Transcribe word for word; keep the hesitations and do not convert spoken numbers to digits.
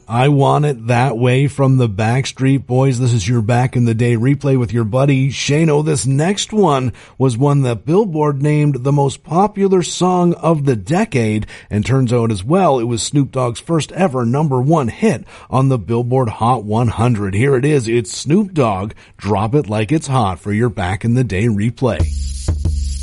I Want It That Way from the Backstreet Boys. This is your Back in the Day replay with your buddy Shano. This next one was one that Billboard named the most popular song of the decade, and turns out as well it was Snoop Dogg's first ever number one hit on the Billboard Hot one hundred. Here it is. It's Snoop Dogg, Drop It Like It's Hot, for your Back in the Day replay.